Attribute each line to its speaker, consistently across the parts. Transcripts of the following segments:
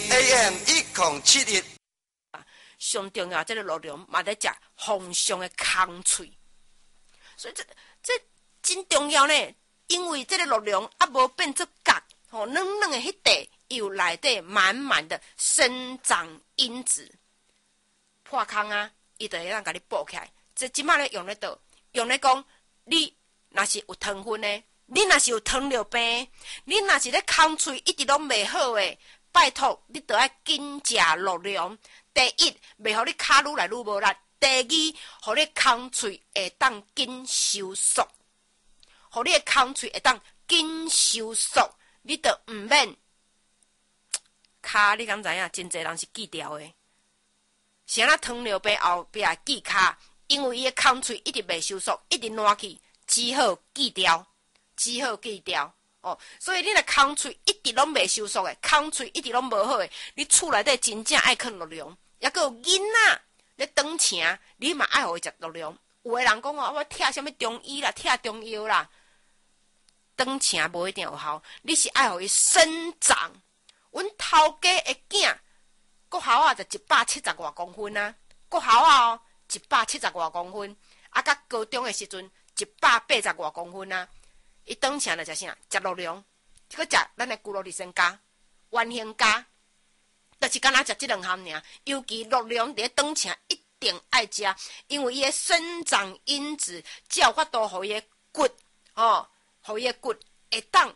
Speaker 1: AM 1071。
Speaker 2: 上重要，这个鹿茸嘛在食丰盛的空喙，所以这真重要呢。因为这个鹿茸啊无变做角，嫩嫩的迄块，有内底满满的生长因子。破空啊，伊就会让甲你补起来。这即马咧用咧倒，用咧讲，你若是有糖分的，你若是有糖尿病，你若是咧空喙一直拢袂好诶，拜托你都要紧食鹿茸。第一，袂互你骹愈来愈无力；第二，互你空喙会当紧收缩，互你诶空喙会当紧收缩，你就毋免骹。你敢知影？真侪人是锯掉诶。是安那糖尿病后壁锯骹，因为伊诶空喙一直袂收缩，一直烂去，只好锯掉，哦。所以你若空喙一直拢袂收缩诶，空喙一直拢无好诶，你厝内底真正爱啃鹿茸，抑阁有囡仔咧长请，你嘛爱互伊食鹿茸。有诶人讲哦，我贴什么中医啦，贴中药啦，长请无一定有效，你是爱互伊生长。阮头家诶囝。国校啊，就170多公分啊！国校啊哦，170多公分，啊，甲高中的时阵180多公分啊！伊长请着食啥？食鹿茸，搁食咱的骨肉里参加、丸杏加，就是敢若食即两项尔。尤其鹿茸伫咧长请一定爱食，因为伊的生长因子才有法度互伊的骨互伊的骨会当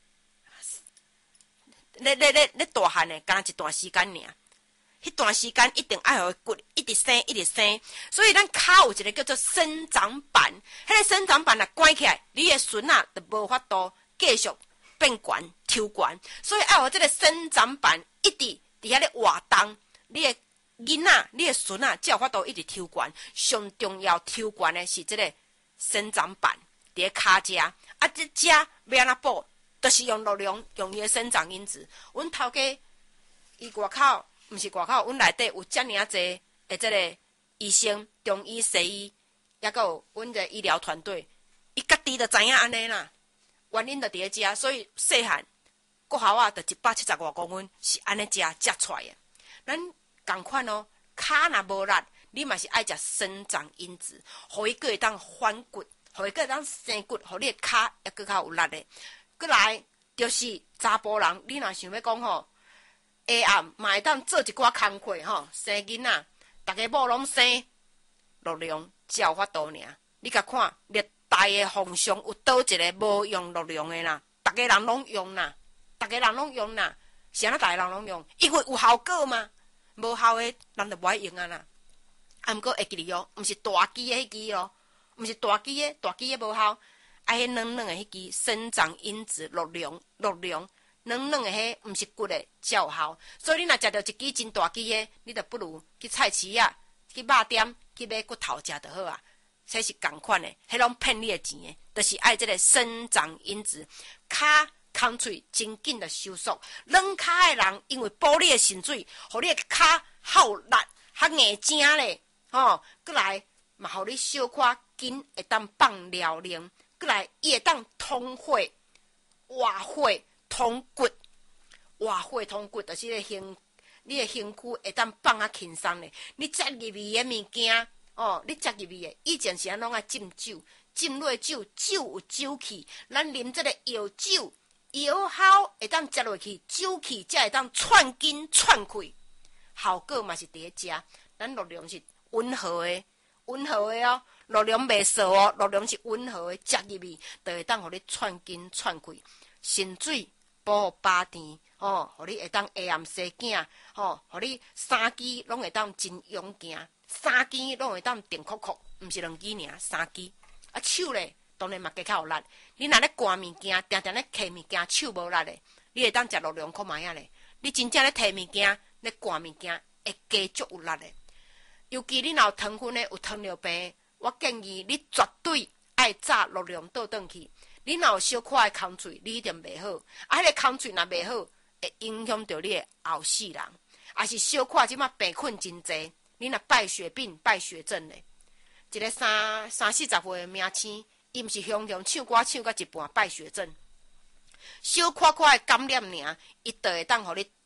Speaker 2: 咧大汉的，敢若一段时间尔。迄段时间一定爱互骨一直生，所以咱骹有一个叫做生长板，迄个生长板若关起来，你的孙仔就无法度继续变悬、抽悬，所以爱互这个生长板一直伫遐咧活动，你的囡仔、你的孙仔才有法度一直抽悬。上重要抽悬的是这个生长板伫咧骹遮，啊，这遮要安怎补？就是用鹿茸，用伊的生长因子。阮头家伊外口。毋是外口，阮内底有遮尔啊侪诶，即个医生、中医、西医，抑阁有阮个医疗团队，伊家己就知影安尼啦。原因就伫咧遮，所以细汉国校啊，就170多公分，是安尼食出来诶。咱共款哦，骹若无力，你嘛是爱食生长因子，互伊个会当反骨，互伊个会当生骨，互你诶骹抑阁较有力诶。过来就是查甫人，你若想要讲吼。下暗嘛会当做一寡工课吼，生囡仔，逐个某拢生鹿茸，才有法度尔。你甲看历代的风尚有倒一个无用鹿茸的啦？逐个人拢用啦，是安怎逐个人拢用？因为有效果嘛，无效的咱就无爱用啊啦。啊，毋过会记哩哦，毋是大支的迄支咯，毋是大支的无效，啊，迄软软的迄支生长因子鹿茸。软软的迄，毋是骨的，才有效。所以你若食到一支真大支的，你就不如去菜市啊，去肉店去买骨头食就好啊。这是共款的，迄拢骗你的钱的，就是爱这个生长因子。骹空喙真紧的收缩，软骹的人因为补你的肾水，互你的骹较力，较硬正咧。过来嘛，互你小可紧会当放尿灵，过来伊会当通血、活血。通骨，活血通骨，就是你的身躯会当放较轻松咧。你食入味的物件，你食入味的，以前是安拢爱浸酒，浸落酒，酒有酒气，咱啉这个药酒，药效会当食落去，酒气才会当窜筋窜开，效果嘛是伫咧遮。咱鹿茸是温和的哦，鹿茸袂涩哦，鹿茸是温和的，食入味就会当互你窜筋窜开，肾水。保护巴甜，互你会当下暗生囝，互你3支拢会当真勇健，3支拢会当定酷酷，毋是2支尔，3支。啊，手咧当然嘛加较有力。你若咧赶物件，定定咧摕物件，手无力咧，你会当食鹿茸看卖啊咧。你真正咧摕物件，咧赶物件，会加足有力咧。尤其你若有糖分咧，有糖尿病，我建议你绝对爱炸鹿茸倒转去。你若有小可的空喙，你一定袂好。啊，迄个空喙若袂好，会影响到你的后世人。啊，是小可即马病困真济，你若败血病、败血症咧，一个30、40岁的明星，伊毋是雄雄唱歌唱到一半败血症，小可的感染尔，伊就会当互你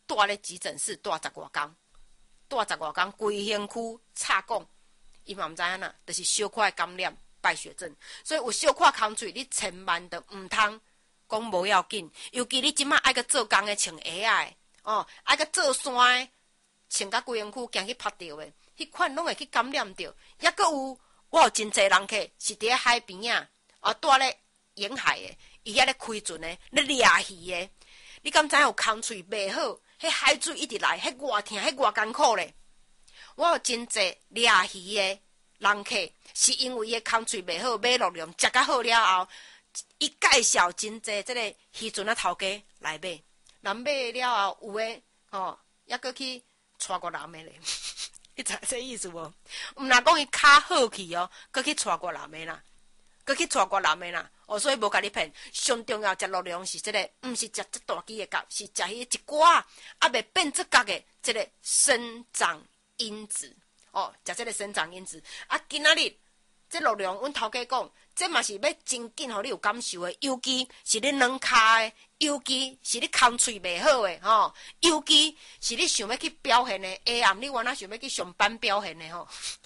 Speaker 2: 住咧急诊室住10外天，住10外天，规身躯插管，伊嘛毋知影呐，就是小可感染败血症。所以有小可空喙，你千万都毋通讲无要紧，尤其你即摆爱个做工诶，穿鞋仔哦，爱个做山诶，穿甲规身躯惊去拍着诶，迄款拢会去感染着。抑阁有，我有真侪人客是伫咧海边啊，住咧沿海诶，伊遐咧开船诶，咧掠鱼诶。你敢知有空喙袂好？迄海水一直来，迄偌疼，迄偌艰苦咧。我有真侪掠鱼诶人客，是因为伊诶空喙袂好，买落量食甲好了后，伊介绍真侪即个渔船仔头家来买，人买了后有诶吼，抑阁去娶国人诶咧。你知这意思无？毋若讲伊骹好去哦，阁去娶国人诶啦。佮去娶国人诶啦，所以无甲你骗。上重要食热量是即个，毋是食即大支诶角，是食迄一寡未变质角诶，即个生长因子。食即个生长因子。今仔日即热量，阮头家讲，这嘛是要真紧，互你有感受诶。尤其是你软骹诶，尤其是你空喙袂好诶，尤其是你想要去表现诶，下暗你原来想要去上班表现诶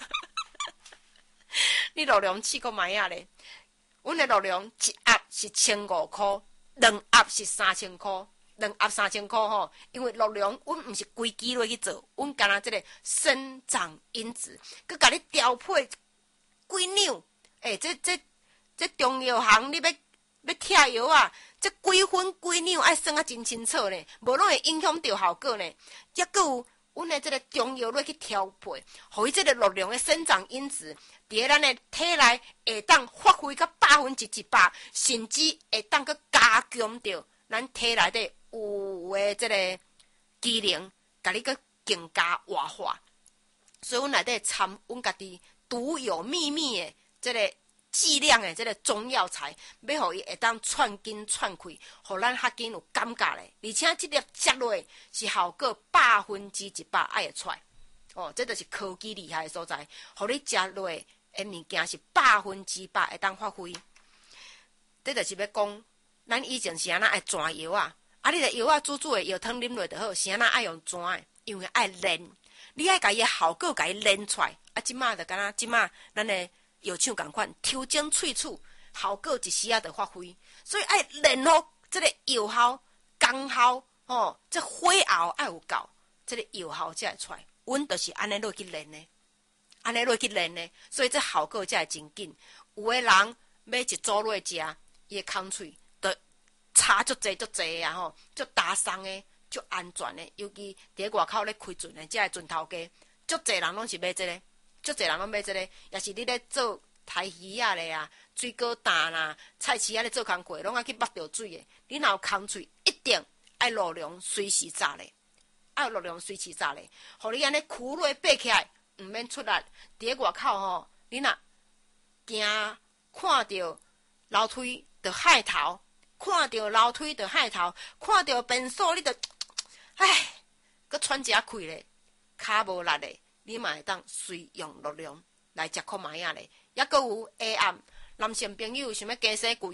Speaker 2: 你热量试过买咧？阮的热量一盒是1500块，2盒是3000块，2盒3000块因为热量阮毋是规支落去做，阮干那即个生长因子，佮甲你调配几两，这中药行你要拆药啊，这几分几两爱算啊真清楚呢，无拢会影响到效果呢。抑佫有阮的即个中药落去调配，互伊即个热量的生长因子。伫咱的体内会当发挥到100%，甚至会当佮加强到咱体内底有诶即个机能，甲你佮更加活化。所以阮内底掺阮家己独有秘密诶即个剂量诶即个中药材，要互伊会当串筋串开，互咱较紧有感觉咧。而且即粒食落是效果100%爱会出来。这就是科技厉害诶所在，互你食落诶物件是100%会当发挥。这就是要讲，咱以前是安那爱转药啊，你个药啊煮诶药汤啉落就好，是安那爱用转诶，因为爱炼，你爱甲伊效果甲伊炼出来。即马就敢若即马咱诶药厂共款，抽精萃取，效果一时就发挥。所以爱炼好即个药效、功效，即火候爱有够，即个药效才会出来。阮就是安尼落去炼诶。安尼落去练呢，所以这效果才会真紧。有诶人要一组落食，伊诶空喙就差足济啊足大松诶，足安全诶。尤其伫外口咧开船诶，遮个船头家，足济人拢是买即个，足济人拢买即个。也是你咧做台鱼啊咧啊，水果蛋啦，菜市啊咧做工课，拢爱去捌着水诶。你若有空喙，一定爱热量随时炸咧，爱热量随时炸咧，互你安尼苦落爬起来。毋免出力，伫咧外口你若行看到楼梯就海头，看到楼梯就海头，看到便所你就搁喘一下气咧，骹无力咧，你嘛会当随用热量来食看卖啊咧。抑搁有下暗男性朋友想要加生贵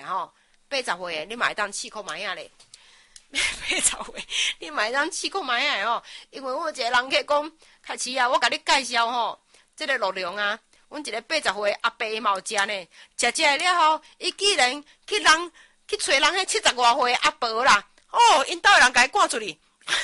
Speaker 2: 80岁诶，你嘛会当试看卖啊咧。80岁，你嘛会当试看卖啊因为我有一个人客讲。开始我甲你介绍这个热量啊，阮一个80岁阿伯嘛有食呢，食了后，伊竟然去找人迄70外岁阿伯啦，因兜的人甲伊赶出去，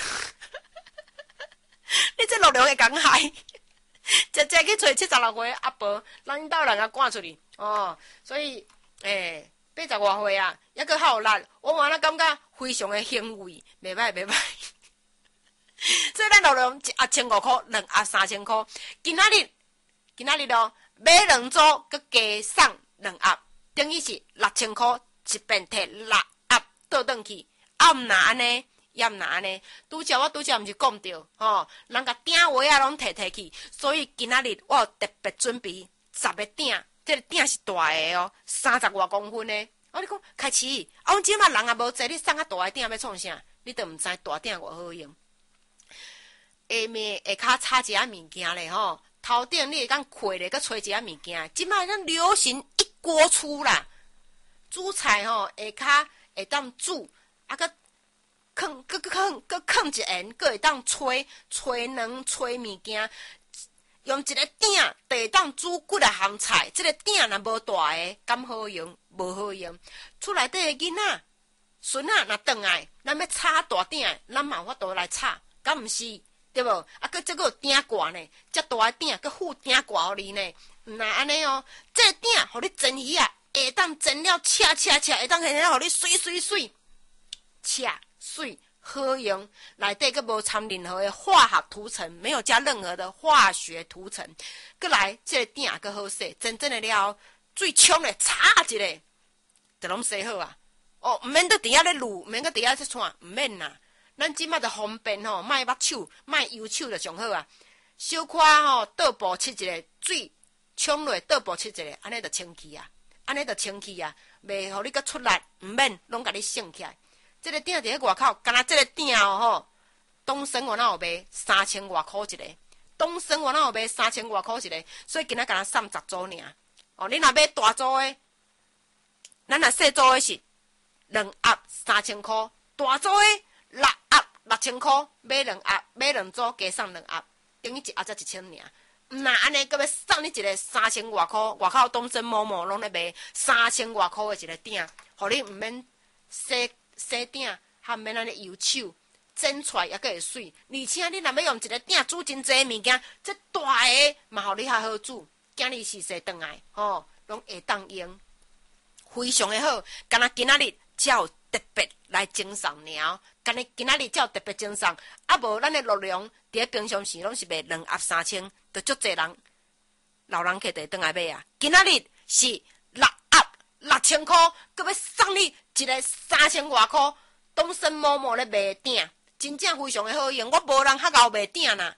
Speaker 2: 你这热量会讲害，去找70多岁阿伯，人因兜人甲赶出去，所以80外岁啊，抑阁较有力，我原来感觉非常的欣慰，袂歹。所以咱热量一盒1500块，2盒3000块。今仔日买2组，佮加送2盒，等于是6000块，一遍摕6盒倒转去。毋若安尼，拄则我毋是讲着人甲鼎话啊拢摕去，所以今仔日我有特别准备10个鼎，这个鼎是大个30外公分的。你讲开始，阮即马人也无济，你送较大个鼎要创啥？你都毋知大鼎偌好用。下面下骹插一下物件咧头顶你会讲开咧，佮吹一下物件。即摆咱流行一锅出啦，煮菜下骹会当煮，佮囥一下，搁会当吹卵、吹物件。用一个鼎，就会当煮几啊项菜。这个鼎若无大个，敢好用？无好用。厝内底个囡仔、孙仔若转来，咱要炒大鼎，咱嘛有法度来炒，敢毋是？对无？啊，搁这个有鼎挂呢，遮大个鼎，搁附鼎挂互你呢。毋若安尼哦，这个鼎互你蒸鱼啊，会当蒸了赤，会当下互你水，赤水。好用，内底佫无掺任何的化学涂层，没有加任何的化学涂层。佫来，这个鼎佫好洗，真正的了后，水冲咧炒一下，就拢洗好啊。哦，毋免伫底下咧卤，毋免伫底下咧串，毋免啦。咱即马就方便吼，莫目手，莫油手就上好啊。小可吼倒步切一个水冲落，倒步切一个，安尼就清气啊，袂互你佫出力，毋免拢甲你省起来。这个鼎伫咧外口，敢若这个鼎吼，东升我哪有卖3000外箍一个，东升我哪有卖3000外箍一个，所以今仔敢若送10组尔。哦，你若买大组的，咱若细组的是2盒3000箍，大组的6盒6000箍，买2组加送2盒，等于1盒才1000尔。那安尼，搁要送你一个3000外箍，外口东升某某拢咧卖3000外箍的一个鼎，互你毋免洗鼎，还毋免安尼油手，蒸出来也阁会水。而且你若要用一个鼎煮真济物件，这大个嘛，互你较好煮。今日是洗转来，拢会当用，非常的好。敢若今仔日才有特别来赠送尔，今仔日才有特别赠送，啊无咱的热量伫咧平常时拢是卖2盒3000，就足济人老人客就会转来买啊。今仔日是6盒6000箍，搁要送你一个3000外箍，东升某某咧卖鼎，真正非常的好用。我无人较敖卖鼎啦，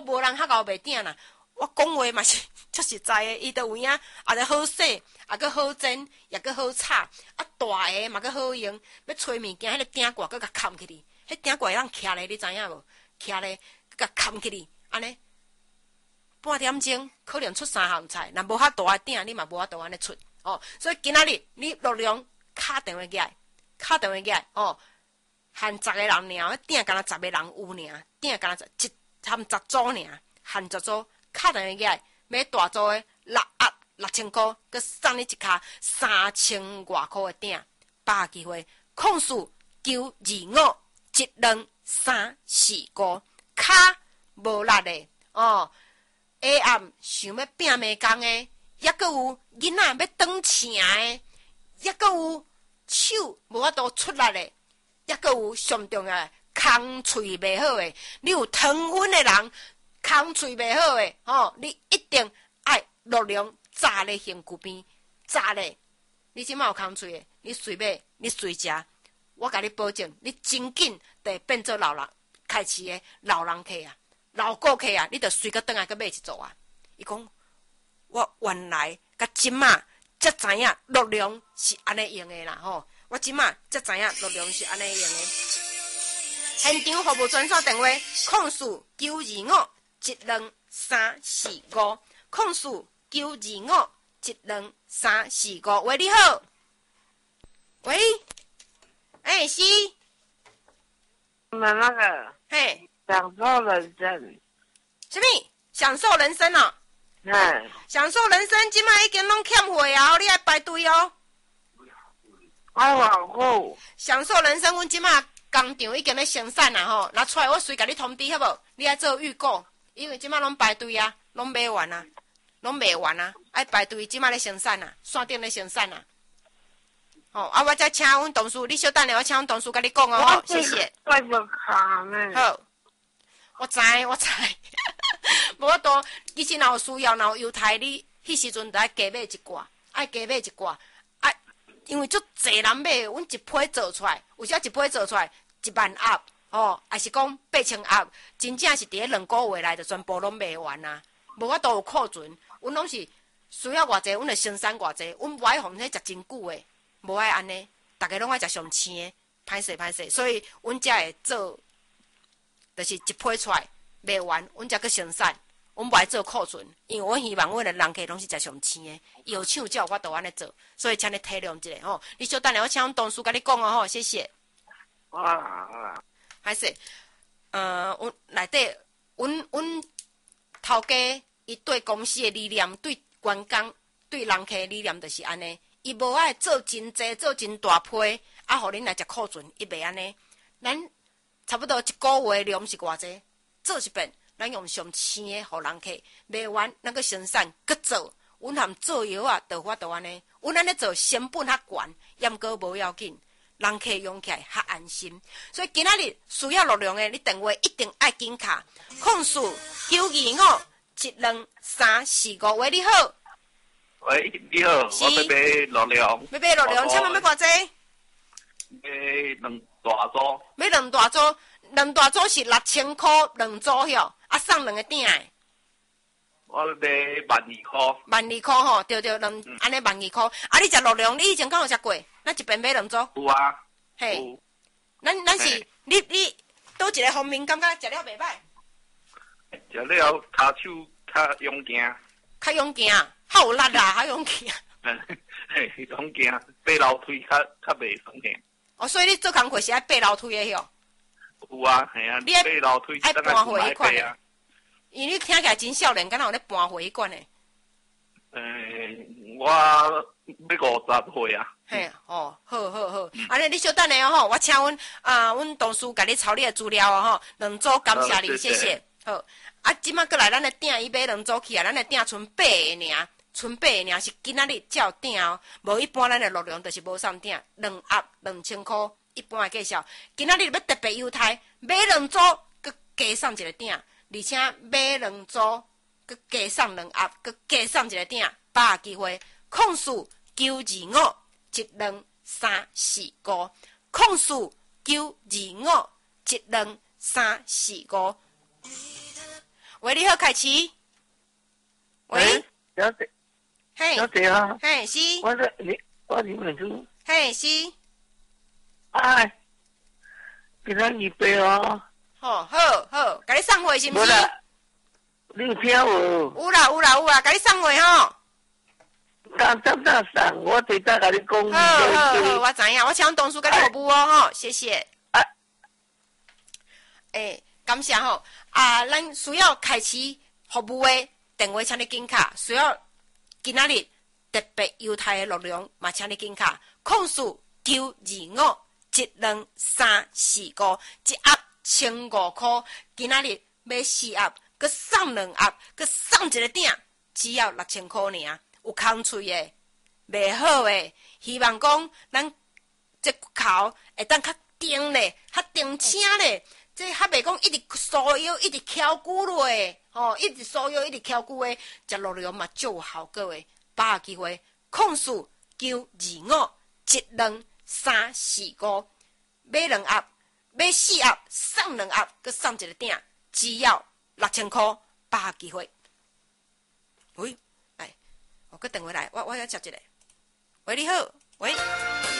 Speaker 2: 我讲话嘛是足实在的，伊就有影，也着好洗，也阁好蒸，也阁好炒，啊大个嘛阁好用。要吹物件，迄个鼎挂搁甲冚起哩，迄鼎挂会当徛咧，你知影无？徛咧，搁甲冚起哩，安尼半点钟可能出3项菜，若无遐大个鼎，你嘛无法度安尼出。哦，所以今仔日你热量敲电话起来，哦，限10个人尔，鼎敢若10个人有尔，鼎敢若含10组尔，限10组。敲电话起来，买大组的6盒6000箍，佮送你一卡3000外箍的鼎，把握机会，02572512345，卡无力的哦，下暗想要拼暝工的，也佮有囡仔要转请的，也佮有手无法度出力的，也佮有上重要的空喙袂好的，你有糖分的人。空喙袂好诶，你一定爱热量炸咧身躯边，炸咧。你即马有空喙诶，你随买，你随食，我甲你保证，你真紧就会变做老人开市诶老人客啊，老顾客啊，你着随个转来个买一组啊。伊讲，我原来甲即马才知影热量是安尼用诶啦，我即马才知影热量是安尼用诶。现场服务专线电话：0492512345，0492512345。喂，你好。喂，是。
Speaker 3: 那个，
Speaker 2: 嘿，
Speaker 3: 享受人生。
Speaker 2: 什么？享受人生哦。享受人生，即摆已经拢欠货啊！你爱排队哦。
Speaker 3: 爱往后。
Speaker 2: 享受人生，阮即摆工厂已经咧生产啦拿出来我随甲你通知好无？你爱做预购，因为即摆拢排队啊，拢卖完啊，爱排队，即摆咧生产啊，线顶咧生产啊。我再请阮同事，你稍等下，我请阮同事甲你讲哦，谢谢。
Speaker 3: 对不卡呢？
Speaker 2: 好，我知。无法度，其实若有需要，若有优待，你迄时阵就爱加买一寡，因为足侪人买，阮一批做出来，有时一批做出来10000盒，还是讲8000盒，真正是伫咧2个月内就全部拢卖完啊，无法度有库存，阮拢是需要偌济，阮就生产偌济，阮无爱互迄食真久诶，无爱安尼，逐个拢爱食上青诶，歹势，所以阮才会做，就是一批出来卖完，阮才去生产。阮不爱做库存，因为我希望阮的人客拢是食上青的，药厂才有法度安尼做，所以请你体谅一下你稍等下，我请阮同事甲你讲谢谢。 还是阮内底，阮头家伊对公司的理念，对员工、对人客的理念，就是安尼。伊无爱做真济，做真大批，啊，互恁来食库存，伊袂安尼。咱差不多一个月量是偌济？做一遍，咱用上青的，互人客卖完，咱个生产搁做。阮含做药啊，就法度安尼。阮安尼做成本较悬，抑过无要紧，人客用起来较安心。所以今仔日需要录量的，你电话一定爱紧卡。控诉925-12-345。喂，你好。
Speaker 4: 喂，你好，我要买六两。
Speaker 2: 要买六两，请问要偌济？
Speaker 4: 买两大组。
Speaker 2: 买两大组，两大组是6000块两组哟，啊送两个鼎的。
Speaker 4: 我要买1200块。
Speaker 2: 1200块吼，对，安尼1200块。啊，你食六两，你以前敢有食过？咱一边买两组。
Speaker 4: 有啊。
Speaker 2: 嘿。
Speaker 4: 有。
Speaker 2: 咱是你倒一个方面感觉食了袂歹？
Speaker 4: 食了骹手较勇行。
Speaker 2: 较勇行，较有力啦，较勇行。
Speaker 4: 嘿，勇行，爬楼梯较袂酸痛。
Speaker 2: 哦，所以你做工课是爱爬楼梯的哟。
Speaker 4: 有啊，系啊，爬楼梯
Speaker 2: 爱搬回迄款
Speaker 4: 啊。
Speaker 2: 因为你听起来真少年，敢若有咧搬回迄款的。
Speaker 4: 我要50岁啊。
Speaker 2: 嘿，哦，好，安尼你稍等下吼，我请阮同事甲你抄你的资料哦吼，两组感谢你，谢谢。好，啊，即马过来，咱的鼎伊买两组去啊，咱的鼎剩8个尔，剩8个尔是今仔日才有鼎哦，无一般咱的六量就是无送鼎，两盒2000块，一般的计销。今仔日要特别优待，买两组，佮加送一个鼎，而且买两组，佮加送两盒，佮加送一个鼎，把握机会，控诉925-12-345，控诉925-12-345。喂，你好，凯琪。喂，
Speaker 3: 小姐，
Speaker 2: 嘿，
Speaker 3: 小姐啊，
Speaker 2: 嘿，是，
Speaker 3: 我你们就
Speaker 2: 嘿，是，
Speaker 3: 哎，给咱预备哦。
Speaker 2: 好，甲你送货是毋是？
Speaker 3: 无啦，你有听无？
Speaker 2: 有啦，甲你送货吼。
Speaker 3: 刚送，我最早甲你讲。
Speaker 2: 好，我知影，我请同事甲你服务哦，吼，谢谢。感谢吼，咱需要开启服务的电话，请你紧卡。需要今仔日特别优待的六量，嘛请你紧卡。控诉925-12-345，一盒1500块，今仔日买4盒，佮送2盒，佮送一个鼎，只要6000块尔。有空脆的，袂好的，希望讲咱这口会当较定咧，较定请咧。这较袂讲一直酥腰，一直翘久落的，吼，一直酥腰，一直翘久的，食六量嘛就有效果的。把握机会，控诉925-12-345，买2盒，买4盒，送2盒，佮送一个鼎，只要6000块，把握机会。喂，来，我个电话来，我要接一个。喂，你好，喂。